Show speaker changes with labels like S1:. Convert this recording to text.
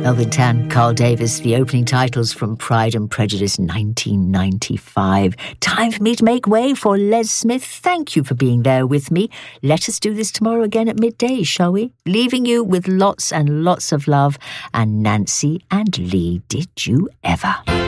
S1: Melvin Tan, Carl Davis, the opening titles from Pride and Prejudice 1995. Time for me to make way for Les Smith. Thank you for being there with me. Let us do this tomorrow again at midday, shall we? Leaving you with lots and lots of love. And Nancy and Lee, did you ever?